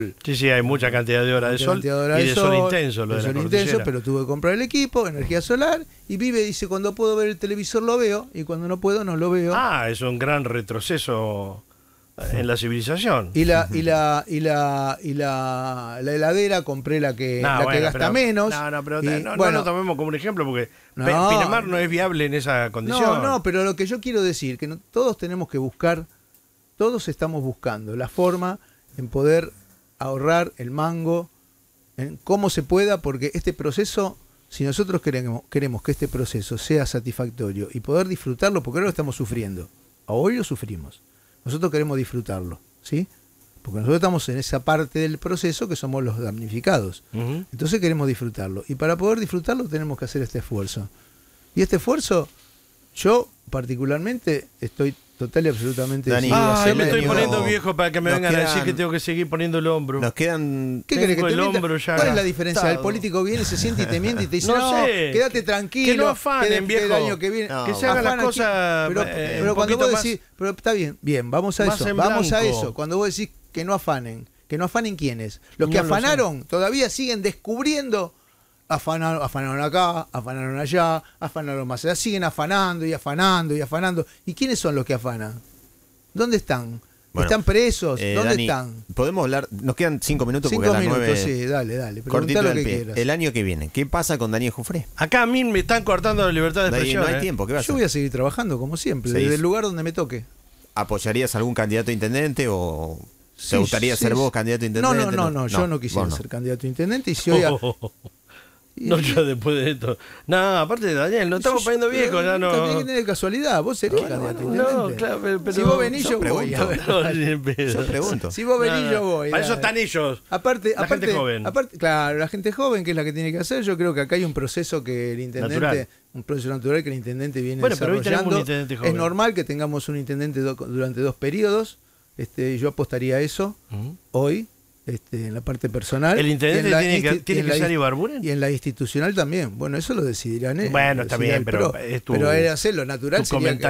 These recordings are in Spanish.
Sí, sí, hay mucha cantidad de horas de sol y de sol intenso, lo de la cordillera. Pero tuve que comprar el equipo, energía solar, y dice, cuando puedo ver el televisor lo veo, y cuando no puedo no lo veo. Ah, es un gran retroceso en la civilización. Y la heladera compré la que gasta menos. No lo tomemos como un ejemplo porque Pinamar no es viable en esa condición. No, pero lo que yo quiero decir, que todos tenemos que buscar, todos estamos buscando la forma en poder ahorrar el mango, en cómo se pueda, porque este proceso, si nosotros queremos que este proceso sea satisfactorio y poder disfrutarlo, porque ahora lo estamos sufriendo, hoy lo sufrimos, nosotros queremos disfrutarlo, ¿sí? Porque nosotros estamos en esa parte del proceso que somos los damnificados. Entonces queremos disfrutarlo. Y para poder disfrutarlo tenemos que hacer este esfuerzo. Y este esfuerzo, yo particularmente estoy total y absolutamente Dani, me estoy poniendo viejo para que me vengan a decir que tengo que seguir poniendo el hombro. Nos quedan... ¿Qué querés que te el hombro ya? ¿Cuál es la diferencia? El político viene, se siente y te miente y te dice, no, quédate tranquilo. Que no afanen, viejo. El año que viene, que se hagan las cosas pero cuando vos decís, pero está bien, vamos a eso, vamos a eso. Cuando vos decís que no afanen ¿quiénes? Los que afanaron todavía siguen descubriendo. Afanaron acá, afanaron allá, afanaron más allá, siguen afanando y afanando y afanando. ¿Y quiénes son los que afanan? ¿Dónde están? Bueno, ¿están presos? ¿Dónde Dani, están? Podemos hablar, nos quedan 5 minutos 5 porque a las minutos, 9... sí, dale. Cortito lo del que pie. quieras. El año que viene, ¿qué pasa con Daniel Jufré? Acá a mí me están cortando la libertad de expresión. No hay tiempo, ¿qué vas a hacer? Yo voy a seguir trabajando como siempre, desde el lugar donde me toque. ¿Apoyarías a algún candidato a intendente o te gustaría ser vos candidato a intendente? No, yo no quisiera ser candidato a intendente y si hoy... No, yo después de esto. No, aparte de Daniel, no estamos poniendo viejos, ya no. Tiene que tener casualidad, vos serías candidato. No, claro, pero si vos venís, yo voy. Yo pregunto. Si vos venís, yo voy. Para eso están ellos. Aparte, gente joven. Claro, la gente joven, que es la que tiene que hacer. Yo creo que acá hay un proceso que el intendente, un proceso natural que el intendente viene desarrollando. Pero hoy tenemos un intendente joven. Es normal que tengamos un intendente durante 2 periodos. Yo apostaría a eso hoy. En la parte personal. El intendente tiene que ser Ibarburen. Y en la institucional también. Bueno, eso lo decidirán ellos. Bueno, está bien, pero lo natural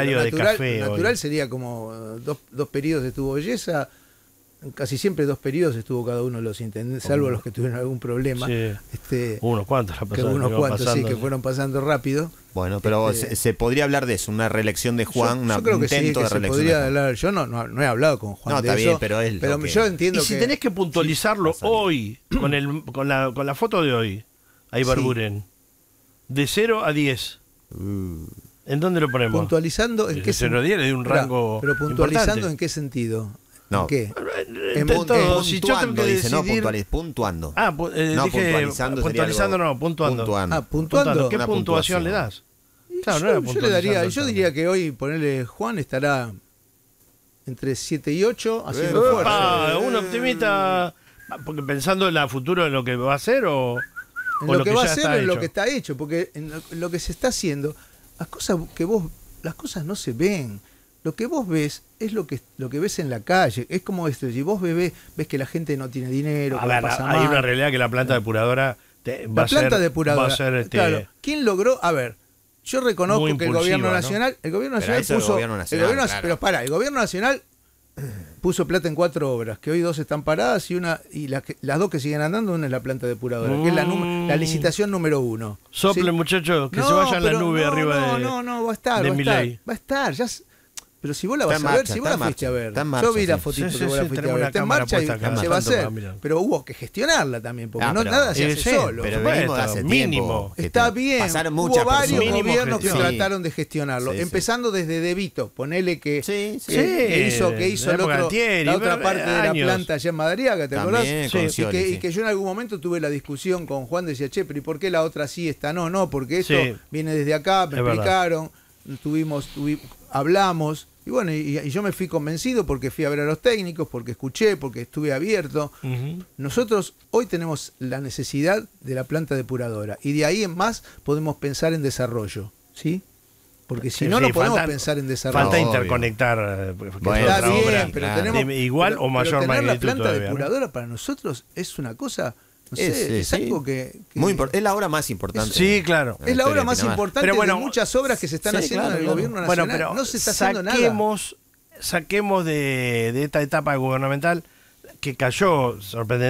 sería como dos periodos estuvo Yesa. Casi siempre 2 periodos estuvo cada uno de los intendentes, salvo los que tuvieron algún problema. Sí. Unos cuantos que fueron pasando rápido. Bueno, pero se podría hablar de eso, una reelección de Juan, yo creo que intento sí, de reelección. Podría hablar, yo no he hablado con Juan de está eso, bien, pero él. Pero yo entiendo y si tenés que puntualizarlo hoy, con la foto de hoy, a Ibarburen, de 0 a 10. ¿En dónde lo ponemos? Puntualizando en qué sentido. 0 a 10 de un rango. Pero puntualizando importante. ¿En qué sentido? No. ¿En qué? Puntuando, si yo tengo que decidir... puntuando. Puntualizando no, puntuando. Puntuando. ¿Qué puntuación le das? Claro, yo diría que hoy ponerle Juan estará entre 7 y 8 haciendo fuerza. Un optimista, porque pensando en la futuro, en lo que va a hacer o en lo que va a hacer, en lo que está hecho, porque en lo que se está haciendo, las cosas no se ven. Lo que vos ves es lo que ves en la calle. Es como esto, si vos ves que la gente no tiene dinero, hay una realidad que la planta depuradora va a ser claro, ¿quién logró? A ver, yo reconozco que el gobierno nacional, el gobierno nacional puso plata en 4 obras, que hoy 2 están paradas y las 2 que siguen andando, una es la planta depuradora, que es la licitación número 1. Sople, ¿sí? Muchachos, que se vayan la nube arriba de va a estar, ya. Pero si vos la vas a ver, si vos la fuiste a ver, yo vi la fotito que vos la fuiste a ver, está en marcha y se va a hacer, pero hubo que gestionarla también, porque nada se hace solo. Pero venimos de hace mínimo. Está bien, hubo varios gobiernos que trataron de gestionarlo, empezando desde De Vito, ponele que hizo la otra parte de la planta allá en Madariaga, ¿te acordás? Y que yo en algún momento tuve la discusión con Juan, decía, che, pero ¿y por qué la otra sí, esta no? No, porque esto viene desde acá, me explicaron, hablamos. Y bueno, y yo me fui convencido porque fui a ver a los técnicos, porque escuché, porque estuve abierto. Nosotros hoy tenemos la necesidad de la planta depuradora y de ahí en más podemos pensar en desarrollo, ¿sí? Porque si no podemos pensar en desarrollo. Falta interconectar. Está bien, pero tenemos igual o mayor magnitud. La planta todavía, depuradora para nosotros es una cosa... es algo que es la obra más importante. Sí, claro. Es la obra más importante de muchas obras que se están haciendo en el gobierno nacional. Pero no se está haciendo nada. Saquemos de esta etapa gubernamental que cayó sorprendentemente